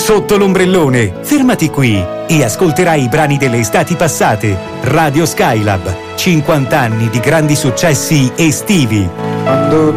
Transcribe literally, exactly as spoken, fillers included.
Sotto l'ombrellone, fermati qui e ascolterai i brani delle estati passate. Radio Skylab, cinquanta anni di grandi successi estivi. Quando